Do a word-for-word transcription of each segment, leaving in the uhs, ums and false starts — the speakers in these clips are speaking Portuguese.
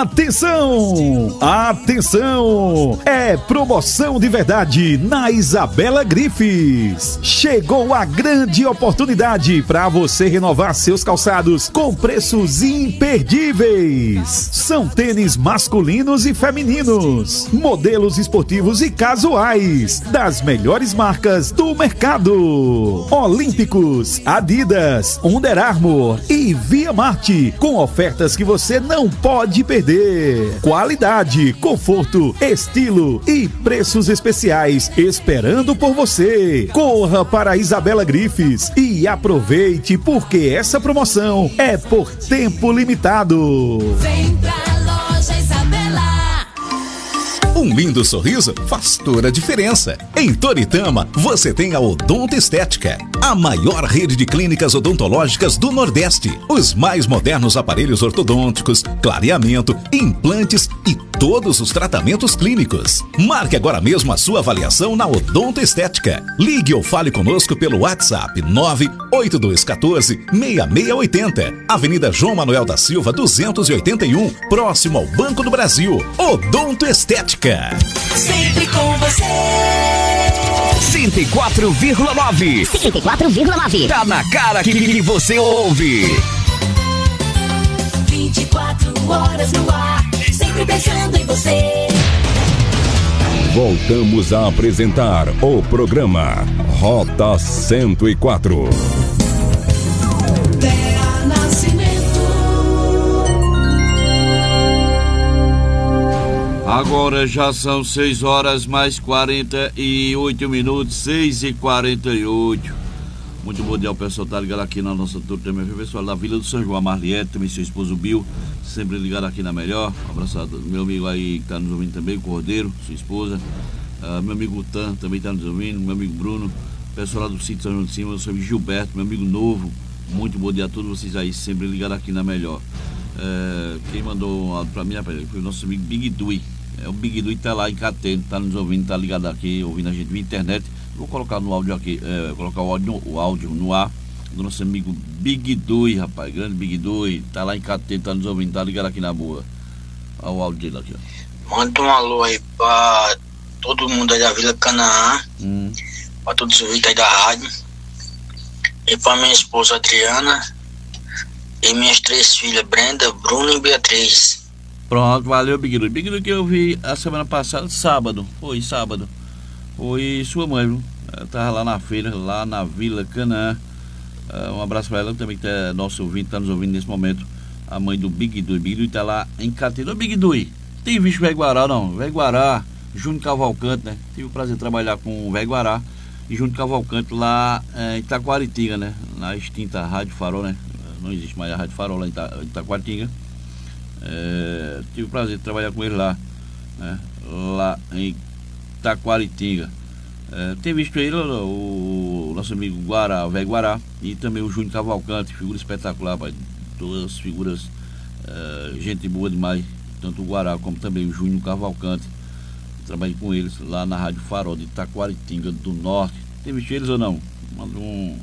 Atenção! Atenção! É promoção de verdade na Isabela Grifes. Chegou a grande oportunidade para você renovar seus calçados com preços imperdíveis. São tênis masculinos e femininos, modelos esportivos e casuais, das melhores marcas do mercado. Olímpicos, Adidas, Under Armour e Via Marte, com ofertas que você não pode perder. Qualidade, conforto, estilo e preços especiais esperando por você. Corra para a Isabela Grifes e aproveite, porque essa promoção é por tempo limitado. Vem pra loja Isabela. Um lindo sorriso faz toda a diferença. Em Toritama, você tem a Odonto Estética, a maior rede de clínicas odontológicas do Nordeste. Os mais modernos aparelhos ortodônticos, clareamento, implantes e todos os tratamentos clínicos. Marque agora mesmo a sua avaliação na Odonto Estética. Ligue ou fale conosco pelo WhatsApp nove oito dois um quatro seis seis oito zero, Avenida João Manuel da Silva duzentos e oitenta e um, próximo ao Banco do Brasil. Odonto Estética. Sempre com você. cento e quatro vírgula nove. cento e quatro vírgula nove. Tá na cara que, que você ouve. vinte e quatro horas no ar, sempre pensando em você. Voltamos a apresentar o programa Rota cento e quatro. Terra Nascimento. Agora já são seis horas mais quarenta e oito minutos, seis e quarenta e oito. Muito bom dia ao pessoal, tá ligado aqui na nossa turma também, pessoal da Vila do São João, a Marliette, também seu esposo Bill, sempre ligado aqui na Melhor. Um abraçado, meu amigo aí que tá nos ouvindo também, o Cordeiro, sua esposa, uh, meu amigo Tan também tá nos ouvindo, meu amigo Bruno, pessoal lá do sítio São João de Cima, meu amigo Gilberto, meu amigo Novo. Muito bom dia a todos vocês aí, sempre ligado aqui na Melhor. Uh, quem mandou um áudio pra mim, rapaz, foi o nosso amigo Big Dui. É, o Big Dui tá lá em Cateno, tá nos ouvindo, tá ligado aqui, ouvindo a gente via internet. Vou colocar no áudio aqui, é, colocar o áudio, o áudio no ar do nosso amigo Big Dui, rapaz, grande Big Dui, tá lá em Cateno, tá nos ouvindo, tá ligado aqui na boa. Olha o áudio dele aqui, ó. Manda um alô aí pra todo mundo aí da Vila Canaã, Hum. pra todos os ouvintes aí da rádio, e pra minha esposa Adriana, e minhas três filhas, Brenda, Bruna e Beatriz. Pronto, valeu, Big Dui. Big Dui que eu vi a semana passada, sábado, foi sábado. Foi sua mãe, viu? Ela tava lá na feira, lá na Vila Canaã. Uh, um abraço pra ela também, que é nosso ouvinte, tá nos ouvindo nesse momento. A mãe do Big Dui. Big Dui tá lá em Cateno. Ô, Big Dui, tem visto o Velho Guará, não? Velho Guará, Júnior Cavalcante, né? Tive o prazer de trabalhar com o Velho Guará e Júnior Cavalcante lá é, em Itaquaritinga, né? Na extinta Rádio Farol, né? Não existe mais a Rádio Farol lá em Ita- Itaquaritinga. É, tive o prazer de trabalhar com ele lá, né? Lá em Taquaritinga. É, tem visto ele, o, o nosso amigo Guará, o Velho Guará, e também o Júnior Cavalcante, figura espetacular, pai. Todas as figuras, é, gente boa demais, tanto o Guará como também o Júnior Cavalcante. Trabalhei com eles lá na Rádio Farol de Taquaritinga do Norte. Tem visto eles ou não? Manda um.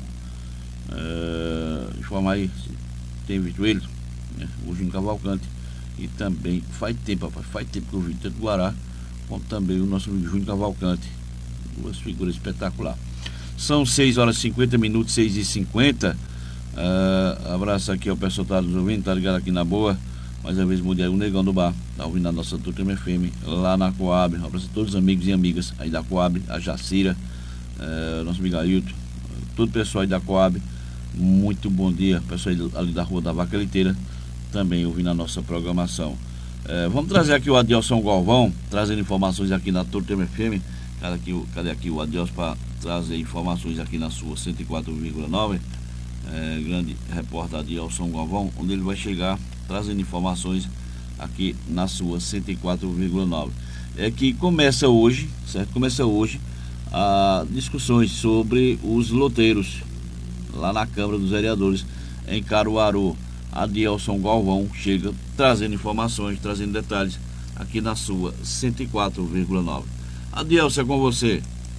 É, informar aí se tem visto eles, né? O Júnior Cavalcante. E também faz tempo, rapaz, faz tempo que eu vi tanto o Guará como também o nosso amigo Júnior Cavalcante. Duas figuras espetaculares. São seis horas e cinquenta minutos, seis e cinquenta. Uh, abraço aqui ao pessoal que tá nos ouvindo, tá ligado aqui na boa. Mais uma vez mudei o Negão do Bar, tá ouvindo a nossa Tutrama F M lá na Coab. Um abraço a todos os amigos e amigas aí da Coab, a Jacira, uh, nosso amigo Ailton, uh, todo o pessoal aí da Coab. Muito bom dia, pessoal ali da Rua da Vaca Leiteira, também ouvindo a nossa programação. É, vamos trazer aqui o Adilson Galvão, trazendo informações aqui na Tutrama F M. Cadê aqui, o, cadê aqui o Adilson para trazer informações aqui na sua cento e quatro vírgula nove? É, grande repórter Adilson Galvão, onde ele vai chegar trazendo informações aqui na sua cento e quatro vírgula nove. É que começa hoje, certo? Começa hoje a discussões sobre os loteiros lá na Câmara dos Vereadores em Caruaru. Adilson Galvão chega trazendo informações, trazendo detalhes aqui na sua cento e quatro vírgula nove. Adilson, é com você.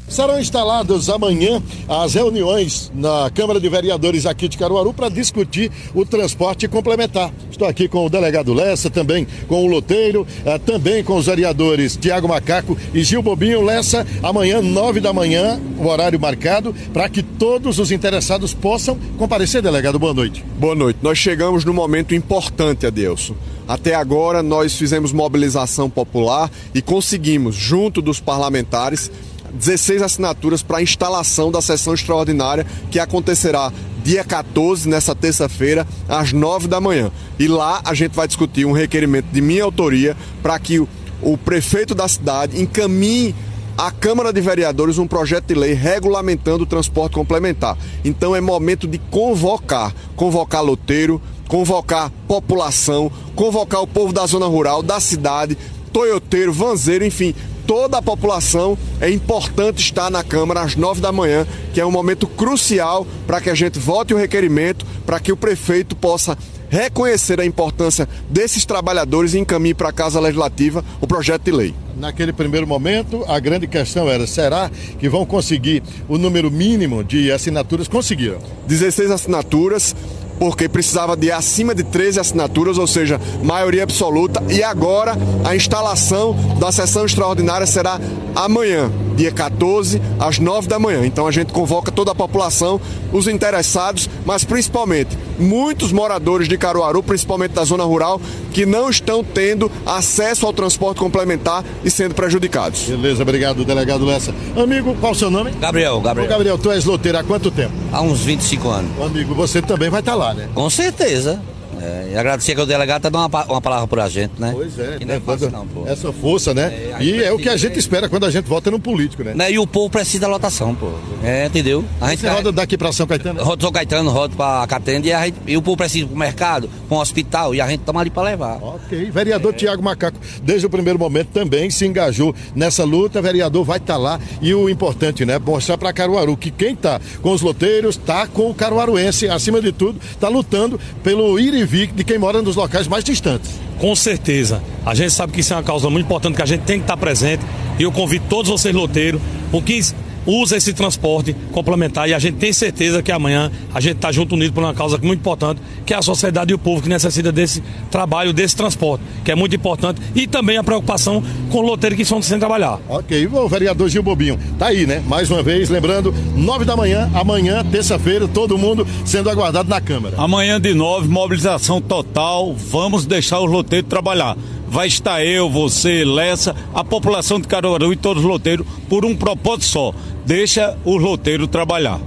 Serão instaladas amanhã as reuniões na Câmara de Vereadores aqui de Caruaru para discutir o transporte complementar. Estou aqui com o delegado Lessa, também com o loteiro, eh, também com os vereadores Tiago Macaco e Gil Bobinho. Lessa, amanhã, nove da manhã, o horário marcado, para que todos os interessados possam comparecer, delegado. Boa noite. Boa noite. Nós chegamos num momento importante, Adelson. Até agora, nós fizemos mobilização popular e conseguimos, junto dos parlamentares, dezesseis assinaturas para a instalação da sessão extraordinária que acontecerá dia quatorze, nessa terça-feira, às nove da manhã. E lá a gente vai discutir um requerimento de minha autoria para que o, o prefeito da cidade encaminhe à Câmara de Vereadores um projeto de lei regulamentando o transporte complementar. Então é momento de convocar, convocar loteiro, convocar população, convocar o povo da zona rural, da cidade, toyoteiro, vanzeiro, enfim, toda a população. É importante estar na Câmara às nove da manhã, que é um momento crucial para que a gente vote o requerimento, para que o prefeito possa reconhecer a importância desses trabalhadores e encaminhe para a Casa Legislativa o projeto de lei. Naquele primeiro momento, a grande questão era, será que vão conseguir o número mínimo de assinaturas? Conseguiram. dezesseis assinaturas, porque precisava de acima de treze assinaturas, ou seja, maioria absoluta, e agora a instalação da sessão extraordinária será amanhã, dia quatorze, às nove da manhã. Então a gente convoca toda a população, os interessados, mas principalmente muitos moradores de Caruaru, principalmente da zona rural, que não estão tendo acesso ao transporte complementar e sendo prejudicados. Beleza, obrigado, delegado Lessa. Amigo, qual o seu nome? Gabriel, Gabriel. Ô, Gabriel, tu és loteiro há quanto tempo? Há uns vinte e cinco anos. Ô, amigo, você também vai estar lá, né? Com certeza. É, e agradecer que o delegado está dando uma, uma palavra por a gente, né? Pois é, que não é fácil, não, pô. Essa força, né? É, e é o que a gente espera quando a gente vota no político, né? né? E o povo precisa da lotação, pô. É, entendeu? A gente Você roda daqui para São Caetano? Roda São Caetano, roda para Catende e, a gente, e o povo precisa ir pro mercado, para um hospital, e a gente toma ali para levar. Ok. Vereador é. Tiago Macaco, desde o primeiro momento também se engajou nessa luta. Vereador vai estar lá e o importante, né? Mostrar para Caruaru que quem tá com os loteiros tá com o caruaruense, acima de tudo, tá lutando pelo ir e vir de quem mora nos locais mais distantes. Com certeza. A gente sabe que isso é uma causa muito importante, que a gente tem que estar presente. E eu convido todos vocês, loteiros, o que usa esse transporte complementar, e a gente tem certeza que amanhã a gente está junto, unido por uma causa muito importante, que é a sociedade e o povo que necessita desse trabalho, desse transporte, que é muito importante, e também a preocupação com o loteiro que estão sem trabalhar. Ok, o vereador Gil Bobinho tá aí, né? Mais uma vez, lembrando, nove da manhã, amanhã, terça-feira, todo mundo sendo aguardado na Câmara. Amanhã de nove, mobilização total, vamos deixar os loteiros trabalhar. Vai estar eu, você, Lessa, a população de Caruaru e todos os loteiros por um propósito só: deixa os loteiros trabalhar.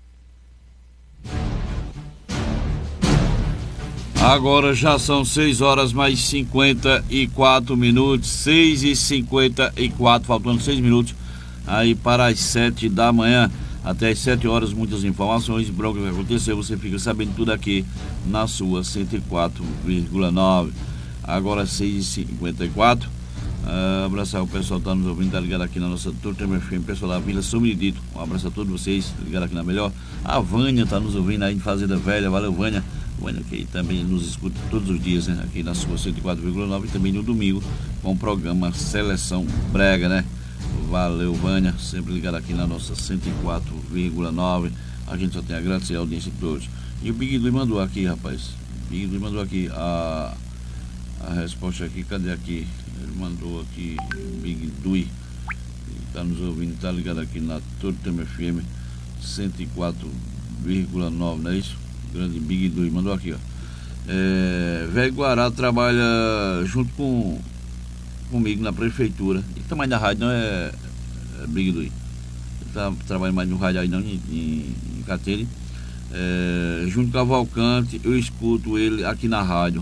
Agora já são seis horas mais cinquenta e quatro minutos, seis e cinquenta e quatro, faltando seis minutos aí para as sete da manhã. Até as sete horas, muitas informações, bronca que aconteceu, você fica sabendo tudo aqui na sua cento e quatro vírgula nove. Agora seis e cinquenta e quatro. Uh, abraçar o pessoal que está nos ouvindo, está ligado aqui na nossa Turma F M, pessoal da Vila São Benedito. Um abraço a todos vocês, ligado aqui na Melhor. A Vânia está nos ouvindo aí em Fazenda Velha, valeu, Vânia. Vânia que também nos escuta todos os dias, né? Aqui na sua cento e quatro vírgula nove e também no domingo com o programa Seleção Brega, né? Valeu, Vânia, sempre ligado aqui na nossa cento e quatro vírgula nove. A gente só tem a agradecer a audiência de todos. E o Big Dui mandou aqui, rapaz. O Big Dui mandou aqui a. A resposta aqui, cadê aqui? Ele mandou aqui, Big Dui, está nos ouvindo, está ligado aqui na Turma F M cento e quatro vírgula nove, não é isso? Grande Big Dui, mandou aqui, ó. É, Velho Guará trabalha junto com comigo na prefeitura. E tamanho da rádio não é, é Big Dui. Ele tá trabalhando mais no rádio aí não, em, em, em Catene. É, junto com a Cavalcante, eu escuto ele aqui na rádio.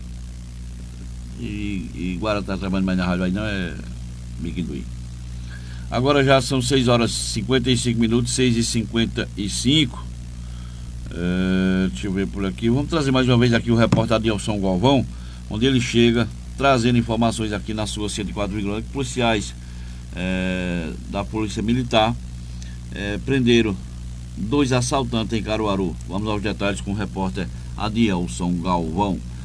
E, e Guará está trabalhando mais na rádio aí, não é Big Dui. Agora já são seis horas e cinquenta e cinco minutos, seis e cinquenta e cinco. É, deixa eu ver por aqui. Vamos trazer mais uma vez aqui o repórter Adilson Galvão, onde ele chega trazendo informações aqui na sua cento e quatro vírgula nove. Policiais é, da Polícia Militar é, prenderam dois assaltantes em Caruaru. Vamos aos detalhes com o repórter Adilson Galvão.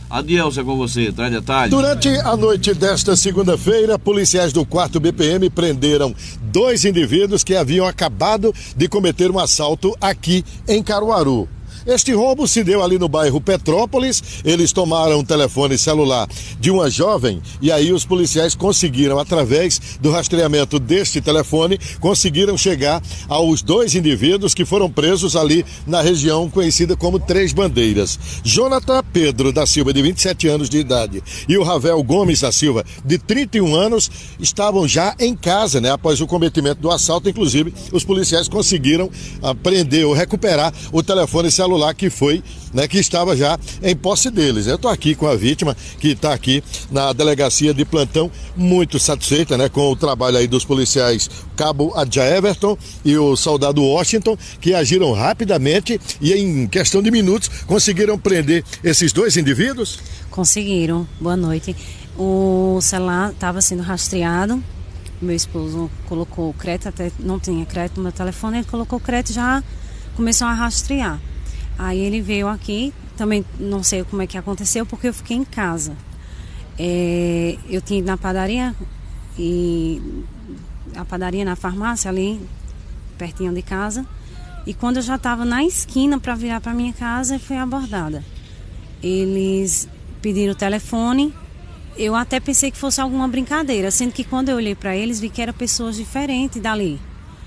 Adielson, é com você, traz detalhes. Durante a noite desta segunda-feira, policiais do quarto B P M prenderam dois indivíduos que haviam acabado de cometer um assalto aqui em Caruaru. Este roubo se deu ali no bairro Petrópolis. Eles tomaram um telefone celular de uma jovem e aí os policiais conseguiram, através do rastreamento deste telefone, conseguiram chegar aos dois indivíduos que foram presos ali na região conhecida como Três Bandeiras. Jonathan Pedro da Silva, de vinte e sete anos de idade, e o Ravel Gomes da Silva, de trinta e um anos, estavam já em casa, né? Após o cometimento do assalto. Inclusive, os policiais conseguiram prender ou recuperar o telefone celular que foi, né, que estava já em posse deles. Eu estou aqui com a vítima, que está aqui na delegacia de plantão, muito satisfeita, né, com o trabalho aí dos policiais Cabo Adja Everton e o soldado Washington, que agiram rapidamente e em questão de minutos conseguiram prender esses dois indivíduos? Conseguiram. Boa noite. O celular estava sendo rastreado. Meu esposo colocou o crédito, até não tinha crédito no meu telefone, ele colocou o crédito e já começou a rastrear. Aí ele veio aqui, também não sei como é que aconteceu, porque eu fiquei em casa. É, eu tinha ido na padaria, e a padaria na farmácia ali, pertinho de casa, e quando eu já estava na esquina para virar para minha casa, eu fui abordada. Eles pediram o telefone, eu até pensei que fosse alguma brincadeira, sendo que quando eu olhei para eles, vi que eram pessoas diferentes dali.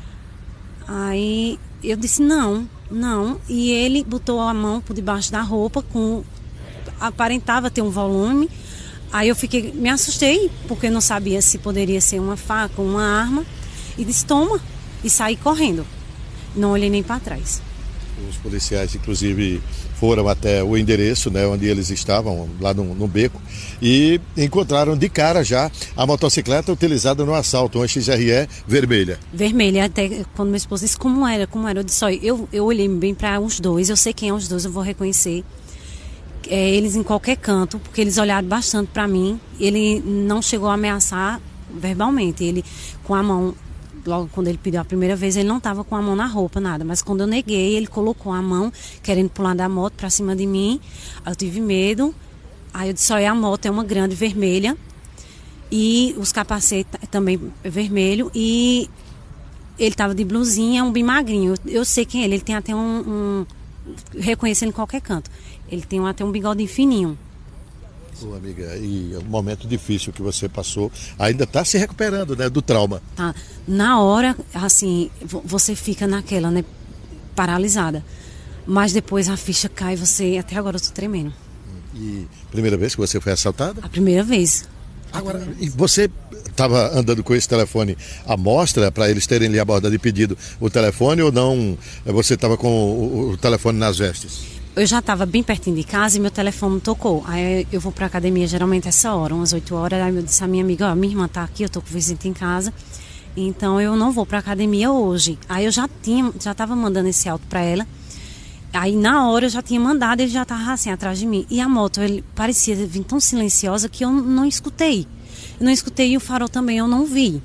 Aí eu disse não. Não, e ele botou a mão por debaixo da roupa, com aparentava ter um volume. Aí eu fiquei, me assustei, porque não sabia se poderia ser uma faca ou uma arma, e disse toma, e saí correndo. Não olhei nem para trás. Os policiais, inclusive, foram até o endereço, né, onde eles estavam, lá no, no beco, e encontraram de cara já a motocicleta utilizada no assalto, uma X R E vermelha. Vermelha, até quando meu esposo disse como era, como era, eu disse, olha, eu, eu olhei bem para os dois, eu sei quem é os dois, eu vou reconhecer é, eles em qualquer canto, porque eles olharam bastante para mim. Ele não chegou a ameaçar verbalmente, ele com a mão... Logo quando ele pediu a primeira vez, ele não estava com a mão na roupa, nada. Mas quando eu neguei, ele colocou a mão, querendo pular da moto para cima de mim. Eu tive medo. Aí eu disse, olha, a moto é uma grande vermelha. E os capacetes também vermelho. E ele estava de blusinha, um bem magrinho. Eu, eu sei quem é ele. Ele tem até um... um reconheço ele em qualquer canto. Ele tem até um bigodinho fininho. Ô, amiga, e o momento difícil que você passou, ainda está se recuperando, né, do trauma. Tá. Na hora, assim, você fica naquela, né, paralisada. Mas depois a ficha cai, você, até agora eu tô tremendo. E primeira vez que você foi assaltada? A primeira vez. Agora, e você estava andando com esse telefone à mostra para eles terem lhe abordado e pedido o telefone, ou não? Você estava com o, o telefone nas vestes? Eu já estava bem pertinho de casa e meu telefone tocou. Aí eu vou para academia geralmente essa hora, umas oito horas. Aí eu disse a minha amiga, ó, minha irmã tá aqui, eu tô com visita em casa, então eu não vou para academia hoje. Aí eu já tinha, já estava mandando esse áudio para ela. Aí na hora eu já tinha mandado, ele já estava assim atrás de mim. E a moto, ele parecia vir tão silenciosa que eu não escutei. Eu não escutei e o farol também eu não vi.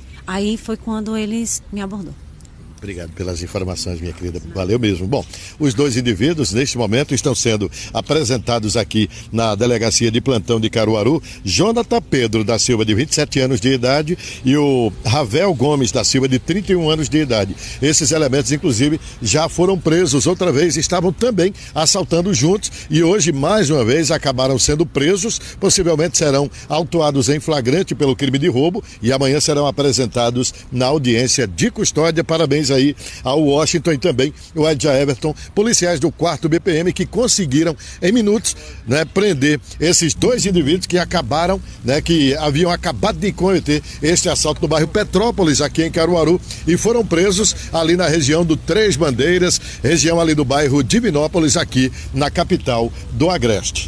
Aí foi quando eles me abordou. Obrigado pelas informações, minha querida. Valeu mesmo. Bom, os dois indivíduos, neste momento, estão sendo apresentados aqui na delegacia de plantão de Caruaru. Jonathan Pedro da Silva, de vinte e sete anos de idade, e o Ravel Gomes da Silva, de trinta e um anos de idade. Esses elementos, inclusive, já foram presos outra vez, estavam também assaltando juntos e hoje, mais uma vez, acabaram sendo presos. Possivelmente serão autuados em flagrante pelo crime de roubo e amanhã serão apresentados na audiência de custódia. Parabéns aí ao Washington e também o Adja Everton, policiais do quarto B P M, que conseguiram em minutos, né, prender esses dois indivíduos que acabaram, né, que haviam acabado de cometer este assalto no bairro Petrópolis, aqui em Caruaru, e foram presos ali na região do Três Bandeiras, região ali do bairro Divinópolis, aqui na capital do Agreste.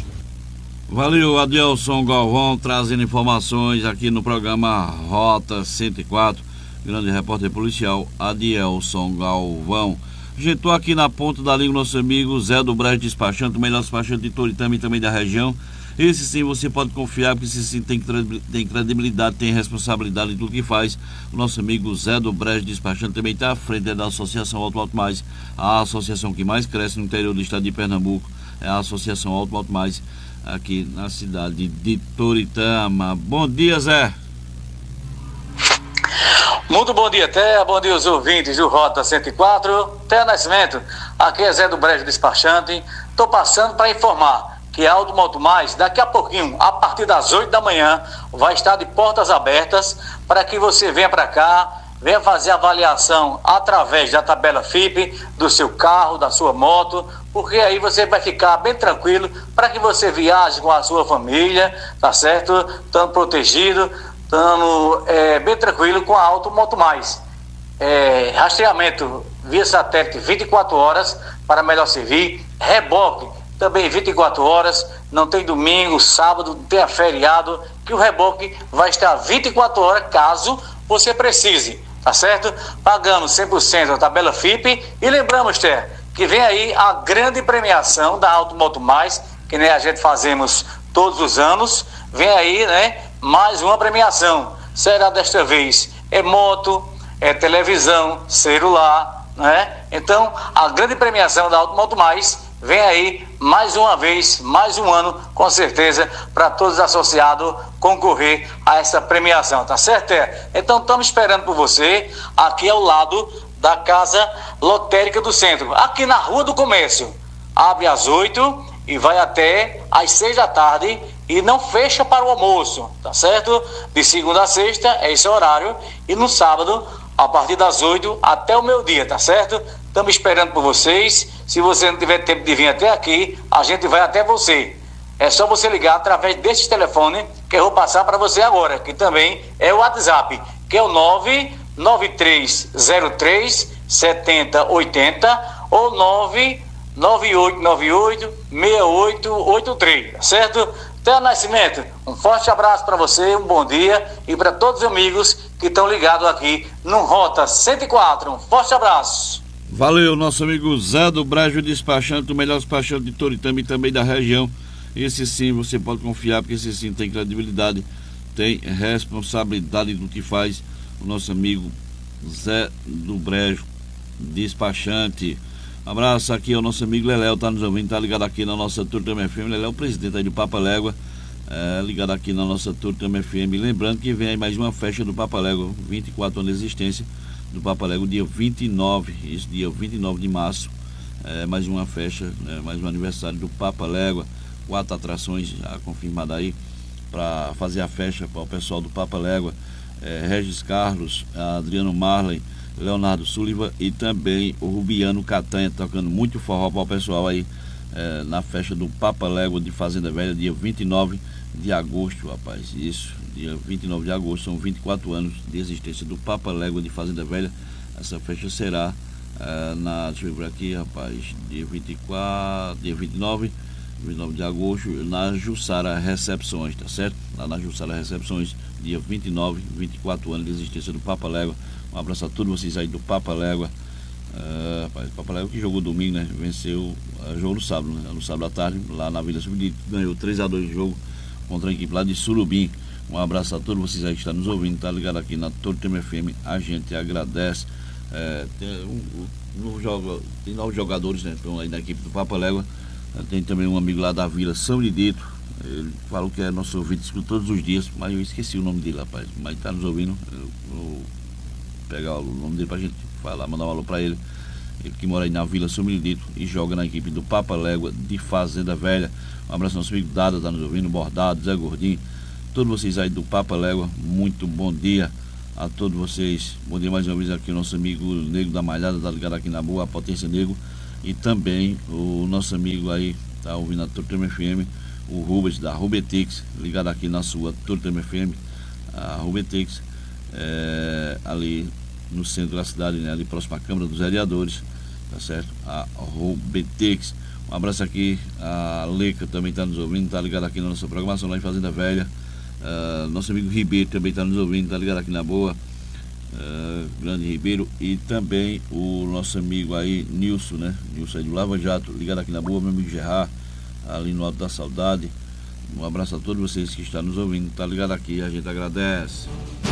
Valeu, Adielson Galvão, trazendo informações aqui no programa Rota cento e quatro. Grande repórter policial Adielson Galvão. A gente tô aqui na ponta da língua, nosso amigo Zé do Brejo Despachante, o melhor despachante de Toritama e também da região. Esse sim você pode confiar, porque esse sim tem, tem credibilidade, tem responsabilidade em tudo que faz. O nosso amigo Zé do Brejo Despachante também está à frente da Associação Auto Auto Mais, a associação que mais cresce no interior do estado de Pernambuco, é a Associação Auto Auto Mais. aqui na cidade de Toritama. Bom dia, Zé. Muito bom dia, Té. Bom dia aos ouvintes do Rota cento e quatro. Té Nascimento, aqui é Zé do Brejo Despachante. Estou passando para informar que a Auto Moto Mais, daqui a pouquinho, a partir das oito da manhã, vai estar de portas abertas para que você venha para cá, venha fazer a avaliação através da tabela F I P do seu carro, da sua moto, porque aí você vai ficar bem tranquilo para que você viaje com a sua família, tá certo? Estando protegido, estando é, bem tranquilo com a Auto Moto Mais. É, rastreamento via satélite vinte e quatro horas para melhor servir, reboque também vinte e quatro horas, não tem domingo, sábado, não tem feriado, que o reboque vai estar vinte e quatro horas caso você precise, tá certo? Pagamos cem por cento da tabela F I P e lembramos, Té, que vem aí a grande premiação da Auto Moto Mais, que nem a gente fazemos todos os anos, vem aí, né, mais uma premiação, será desta vez é moto, é televisão, celular, né? Então, a grande premiação da Auto Moto Mais vem aí mais uma vez, mais um ano, com certeza, para todos os associados concorrer a essa premiação, tá certo? É? Então estamos esperando por você aqui ao lado da Casa Lotérica do Centro, aqui na Rua do Comércio. Abre às oito e vai até às seis da tarde e não fecha para o almoço, tá certo? De segunda a sexta é esse horário e no sábado a partir das oito até o meio-dia, tá certo? Estamos esperando por vocês. Se você não tiver tempo de vir até aqui, a gente vai até você. É só você ligar através desse telefone que eu vou passar para você agora, que também é o WhatsApp, que é o nove nove três zero três sete zero oito zero ou nove nove oito nove oito seis oito oito três, tá certo? Té Nascimento, um forte abraço para você, um bom dia e para todos os amigos que estão ligados aqui no Rota cento e quatro. Um forte abraço. Valeu, nosso amigo Zé do Brejo Despachante, o melhor despachante de Toritama e também da região. Esse sim você pode confiar, porque esse sim tem credibilidade, tem responsabilidade do que faz. O nosso amigo Zé do Brejo Despachante. Um abraço aqui ao nosso amigo Leléo, tá nos ouvindo, tá ligado aqui na nossa Toritama F M. Leléo, presidente aí do Papa Légua, é, ligado aqui na nossa Toritama F M. Lembrando que vem aí mais uma festa do Papa Légua, vinte e quatro anos de existência do Papa Légua, dia vinte e nove, esse dia vinte e nove de março, é, mais uma festa, é, mais um aniversário do Papa Légua, quatro atrações já confirmadas aí para fazer a festa para o pessoal do Papa Légua, é, Regis Carlos, Adriano Marley, Leonardo Sullivan e também o Rubiano Catanha, tocando muito forró para o pessoal aí é, na festa do Papa Légua de Fazenda Velha, dia vinte e nove de agosto, rapaz. Isso, dia vinte e nove de agosto, são vinte e quatro anos de existência do Papa Légua de Fazenda Velha. Essa festa será é, na, deixa eu ver aqui, rapaz, dia vinte e quatro, dia vinte e nove, vinte e nove de agosto, na Jussara Recepções, tá certo? Lá na Jussara Recepções, dia vinte e nove, vinte e quatro anos de existência do Papa Légua. Um abraço a todos vocês aí do Papa Légua. Uh, rapaz, Papa Légua que jogou domingo, né? Venceu, uh, jogo no sábado, né? No sábado à tarde, lá na Vila Subdito, ganhou três a dois de jogo contra a equipe lá de Surubim. Um abraço a todos vocês aí que estão nos ouvindo, tá ligado aqui na Toritama F M, a gente agradece. Uh, tem, um, um, um jogo, tem novos jogadores, né? Estão aí na equipe do Papa Légua. Uh, tem também um amigo lá da Vila São Benedito. Ele falou que é nosso ouvinte, escuta todos os dias, mas eu esqueci o nome dele, rapaz. Mas tá nos ouvindo. Eu, eu, pegar o nome dele pra gente falar, mandar um alô pra ele. Ele que mora aí na Vila São Benedito e joga na equipe do Papa Légua de Fazenda Velha. Um abraço ao nosso amigo Dada, tá nos ouvindo, Bordado, Zé Gordinho, todos vocês aí do Papa Légua, muito bom dia a todos vocês. Bom dia mais uma vez aqui o nosso amigo Negro da Malhada, tá ligado aqui na boa, a Potência Negro, e também o nosso amigo aí, tá ouvindo a Toritama F M, o Rubens da Rubetix, ligado aqui na sua Toritama F M, a Rubetix. É, ali no centro da cidade, né, ali próximo à Câmara dos Vereadores, tá certo? A Robetex. Um abraço aqui, a Leca também está nos ouvindo, tá ligado aqui na nossa programação lá em Fazenda Velha. Uh, nosso amigo Ribeiro também está nos ouvindo, tá ligado aqui na boa. Uh, grande Ribeiro, e também o nosso amigo aí, Nilson, né? Nilson aí do Lava Jato, ligado aqui na boa, meu amigo Gerard, ali no Alto da Saudade. Um abraço a todos vocês que estão nos ouvindo, tá ligado aqui, a gente agradece.